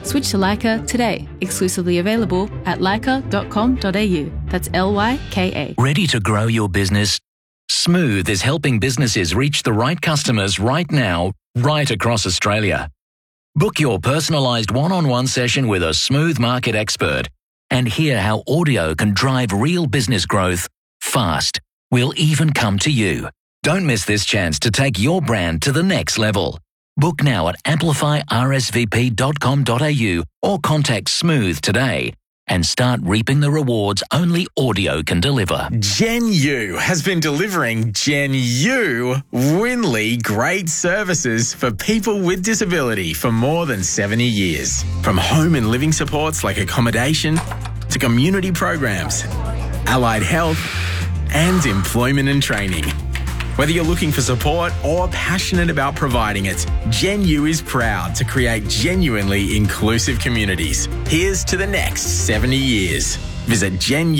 Switch to Leica today. Exclusively available at leica.com.au. That's Lyka. Ready to grow your business? Smooth is helping businesses reach the right customers right now, right across Australia. Book your personalised one-on-one session with a Smooth market expert and hear how audio can drive real business growth fast. We'll even come to you. Don't miss this chance to take your brand to the next level. Book now at amplifyrsvp.com.au or contact Smooth today and start reaping the rewards only audio can deliver. Gen U has been delivering Gen U Winley great services for people with disability for more than 70 years. From home and living supports like accommodation to community programs, allied health and employment and training. Whether you're looking for support or passionate about providing it, Gen U is proud to create genuinely inclusive communities. Here's to the next 70 years. Visit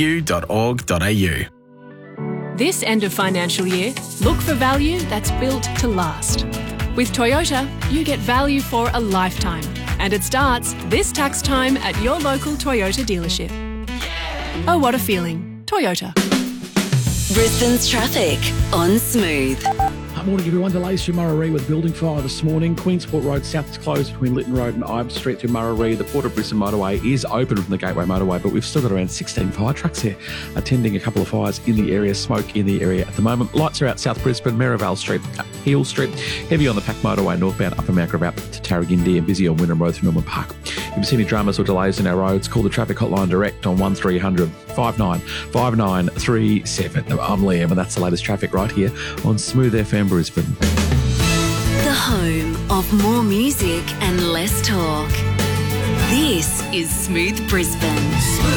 genu.org.au. This end of financial year, look for value that's built to last. With Toyota, you get value for a lifetime. And it starts this tax time at your local Toyota dealership. Oh, what a feeling. Toyota. Brisbane's traffic on Smooth. Morning everyone. Delays through Murray with building fire this morning. Queensport Road South is closed between Lytton Road and Ives Street through Murray. The Port of Brisbane motorway is open from the Gateway motorway, but we've still got around 16 fire trucks here attending a couple of fires in the area, smoke in the area at the moment. Lights are out South Brisbane, Merivale Street, Heel Street, heavy on the Pack motorway northbound Upper Mount Gravatt to Tarragindi and busy on Wynnum Road through Norman Park. If you see any dramas or delays in our roads, call the traffic hotline direct on 1300 59 5937. I'm Liam and that's the latest traffic right here on Smooth FM Brisbane. The home of more music and less talk. This is Smooth Brisbane.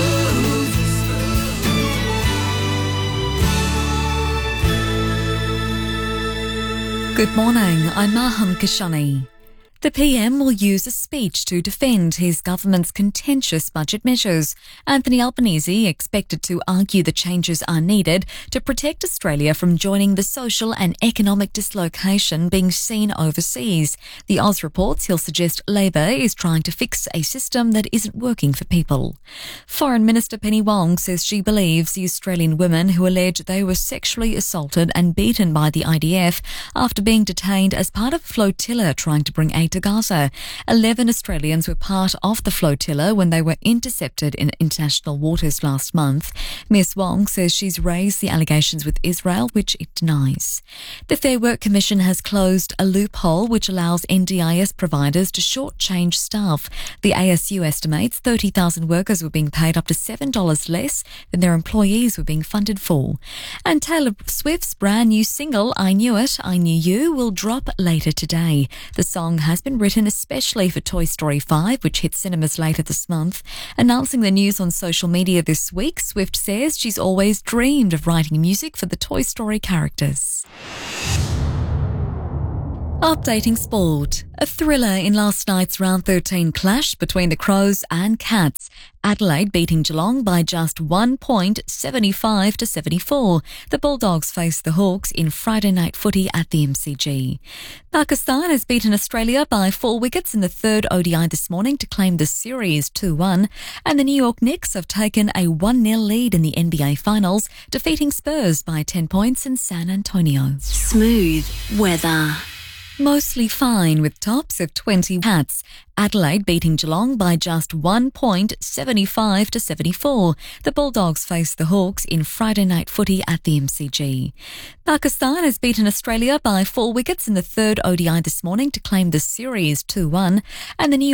Good morning, I'm Maham Kashani. The PM will use a speech to defend his government's contentious budget measures. Anthony Albanese expected to argue the changes are needed to protect Australia from joining the social and economic dislocation being seen overseas. The Oz reports he'll suggest Labor is trying to fix a system that isn't working for people. Foreign Minister Penny Wong says she believes the Australian women who allege they were sexually assaulted and beaten by the IDF after being detained as part of a flotilla trying to bring aid to Gaza. 11 Australians were part of the flotilla when they were intercepted in international waters last month. Ms Wong says she's raised the allegations with Israel, which it denies. The Fair Work Commission has closed a loophole which allows NDIS providers to shortchange staff. The ASU estimates 30,000 workers were being paid up to $7 less than their employees were being funded for. And Taylor Swift's brand new single, I Knew It, I Knew You, will drop later today. The song has been written especially for Toy Story 5, which hits cinemas later this month. Announcing the news on social media this week, Swift says she's always dreamed of writing music for the Toy Story characters. Updating sport. A thriller in last night's round 13 clash between the Crows and Cats. Adelaide beating Geelong by just 1 point, 75-74. The Bulldogs face the Hawks in Friday night footy at the MCG. Pakistan has beaten Australia by 4 wickets in the third ODI this morning to claim the series 2-1. And the New York Knicks have taken a 1-0 lead in the NBA Finals, defeating Spurs by 10 points in San Antonio. Smooth weather. Mostly fine with tops of 20 Cats. Adelaide beating Geelong by just 1 point, 75-74. The Bulldogs face the Hawks in Friday night footy at the MCG. Pakistan has beaten Australia by 4 wickets in the third ODI this morning to claim the series 2-1. And the New